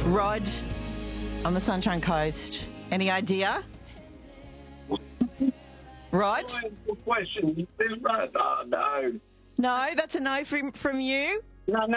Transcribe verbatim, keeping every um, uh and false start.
Rod on the Sunshine Coast. Any idea? Rod? Question. Oh, no. No, that's a no from, from you. No, no.